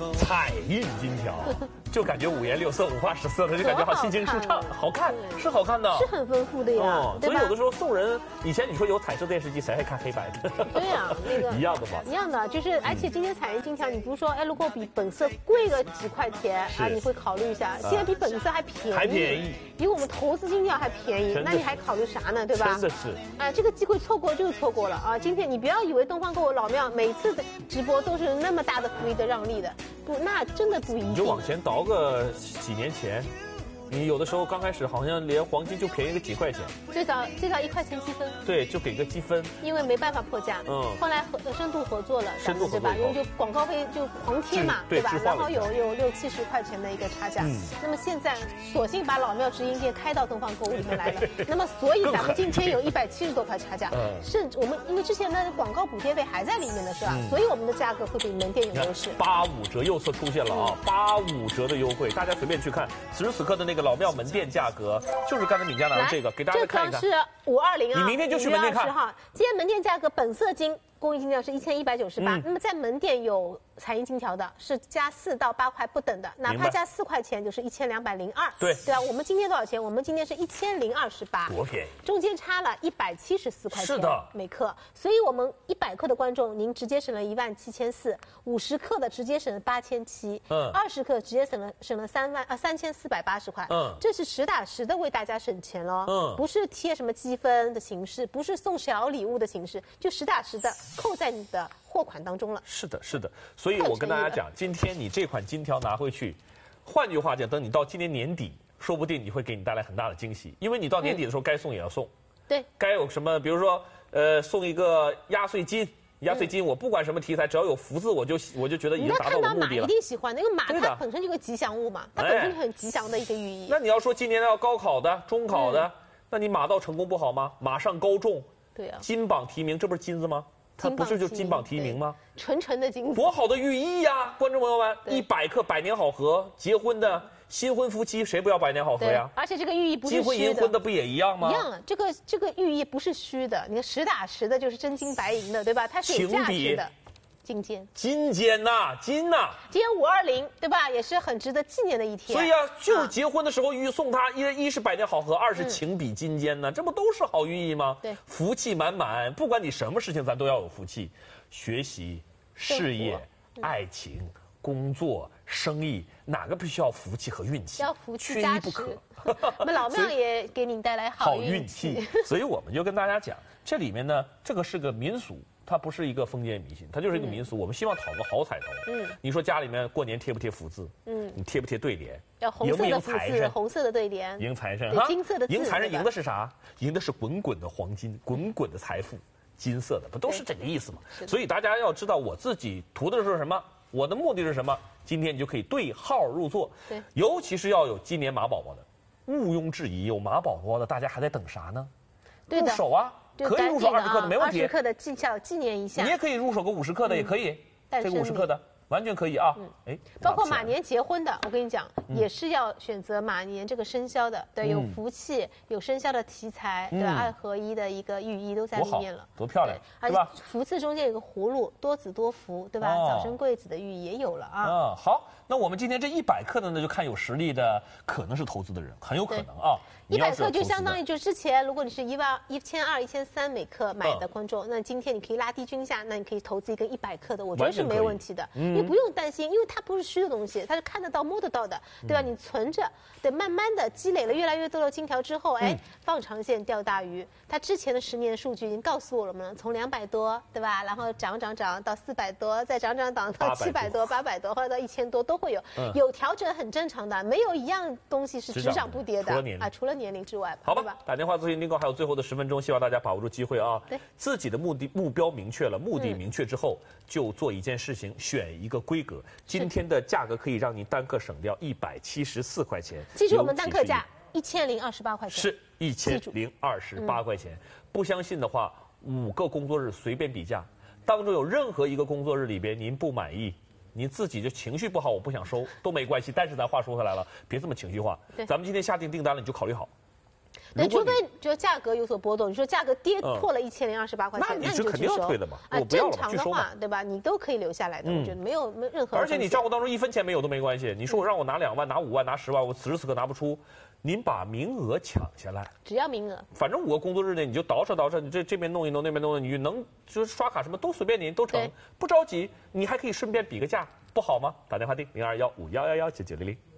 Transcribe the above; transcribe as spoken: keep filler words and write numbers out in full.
彩印金条，就感觉五颜六色、五花十色的，就感觉好心情舒畅，好看，是好看的， 是很丰富的呀。 嗯，所以有的时候送人，以前你说有彩色电视机，谁还看黑白的？ 对呀，那个一样的嘛。 一样的，就是而且今天彩印金条，你不是说，哎，如果比本色贵个几块钱啊，你会考虑一下。现在比本色还便宜， 还便宜， 比我们投资金条还便宜，那你还考虑啥呢？对吧？ 真的是。 啊，这个机会错过就是错过了啊！今天你不要以为东方购物老庙每次的直播都是那么大的福利的让利的，不，那真的不一定。 你就往前倒个几年前。你有的时候刚开始好像连黄金就便宜个几块钱， 最早最早一块钱积分， 对，就给个积分， 因为没办法破价，嗯，后来和深度合作了， 深度合作对吧？因为就广告费就狂贴嘛，对吧？然后有有六七十块钱的一个差价，嗯，那么现在索性把老庙直营店开到东方购物里面来了，那么所以咱们今天有一百七十多块差价，嗯，甚至我们因为之前的广告补贴费还在里面的是吧？所以我们的价格会比门店有优势。 八五折右侧出现了啊，八五折的优惠，大家随便去看，此时此刻的那个老庙门店价。价格就是刚才敏佳拿的这个，给大家看一看。 这张是五二零啊， 你明天就去门店看。 号，今天门店价格本色金工艺金条是一千一百九十八，那么在门店有彩印金条的，是加四到八块不等的，哪怕加四块钱就是一千两百零二。 对对吧？我们今天多少钱？我们今天是一千零二十八， 多便宜， 中间差了一百七十四块钱。 是的， 每克。所以我们一百克的观众，您直接省了一万七千四；五十克的直接省了八千七；嗯，二十克直接省了省了三万啊三千四百八十块。嗯，这是实打实的为大家省钱喽。嗯，不是贴什么积分的形式，不是送小礼物的形式，就实打实的扣在你的货款当中了。 是的，是的。所以我跟大家讲，今天你这款金条拿回去，换句话讲，等你到今年年底，说不定你会给你带来很大的惊喜，因为你到年底的时候该送也要送。 对， 该有什么，比如说，呃，送一个压岁金。压岁金，我不管什么题材，只要有福字，我就我就觉得已经达到我的目的了。 你看到马一定喜欢，那个马它本身就个吉祥物嘛，它本身就很吉祥的一个寓意。 那你要说今年要高考的、中考的，那你马到成功不好吗？马上高中， 对啊， 金榜题名，这不是金子吗？它不是就金榜题名吗？ 纯纯的金子， 多好的寓意呀！观众朋友们，一百克百年好合，结婚的。新婚夫妻谁不要百年好合呀？ 而且这个寓意不是金婚银婚的不也一样吗？ 一样，这个这个寓意不是虚的，你看实打实的就是真金白银的，对吧？它是有价值的。金坚， 金坚呐，金呐！ 今天五二零，对吧？也是很值得纪念的一天。 所以啊，就是结婚的时候预送他，一一是百年好合，二是情比金坚呢，这不都是好寓意吗？ 对， 福气满满，不管你什么事情，咱都要有福气，学习、事业、爱情。工作、生意，哪个不需要福气和运气？ 要福气缺一不可。 我们老庙也给您带来好运气。 所以我们就跟大家讲，这里面呢，这个是个民俗，它不是一个封建迷信，它就是一个民俗。我们希望讨个好彩头。嗯，你说家里面过年贴不贴福字？嗯，你贴不贴对联？ 要红色的福字，红色的对联， 迎财神哈。 金色的字， 迎财神迎的是啥？迎的是滚滚的黄金，滚滚的财富，金色的，不都是这个意思吗？所以大家要知道，我自己图的是什么。我的目的是什么？今天你就可以对号入座， 对， 尤其是要有今年马宝宝的，毋庸置疑，有马宝宝的，大家还在等啥呢？ 对的， 入手啊，可以入手二十克的，没问题。 二十克的技巧纪念一下， 你也可以入手个五十克的，也可以，这个五十克的。完全可以啊，哎， 包括马年结婚的，我跟你讲，也是要选择马年这个生肖的，对，有福气，有生肖的题材，对，二合一的一个寓意都在里面了， 多漂亮， 对吧？福字中间有个葫芦，多子多福，对吧？早生贵子的寓意也有了啊。 嗯，好，那我们今天这一百克的呢，就看有实力的，可能是投资的人，很有可能啊。 一百克就相当于就之前，如果你是一万一千二、一千三每克买的观众，那今天你可以拉低均价，那你可以投资一个一百克的，我觉得是没问题的，你不用担心，因为它不是虚的东西，它是看得到、摸得到的，对吧？你存着，对，慢慢的积累了越来越多的金条之后，哎，放长线钓大鱼。它之前的十年数据已经告诉我们了，从两百多，对吧？然后涨涨涨到四百多，再涨涨涨到七百多、八百多，或者到一千多都会有，有调整很正常的，没有一样东西是只涨不跌的啊，除了年龄之外， 好吧？打电话咨询订购还有最后的十分钟，希望大家把握住机会啊！ 对， 自己的目的目标明确了，目的明确之后，就做一件事情，选一个规格。今天的价格可以让你单克省掉一百七十四块钱。 记住我们单克价一千零二十八块钱。 是一千零二十八块钱。不相信的话，五个工作日随便比价，当中有任何一个工作日里边您不满意，您自己就情绪不好，我不想收都没关系。但是咱话说回来了，别这么情绪化。咱们今天下定订单了，你就考虑好。 那除非就价格有所波动，你说价格跌破了一千零二十八块钱， 那你是肯定要退的嘛？ 啊，正常的话，对吧？你都可以留下来的，我觉得没有没任何。 而且你账户当中一分钱没有都没关系。你说我让我拿两万、拿五万、拿十万，我此时此刻拿不出，您把名额抢下来， 只要名额， 反正五个工作日内你就捯饬捯饬，你这这边弄一弄，那边弄一弄，你能就是刷卡什么都随便您都成，不着急，你还可以顺便比个价，不好吗？打电话订零二幺五幺幺幺九九零零。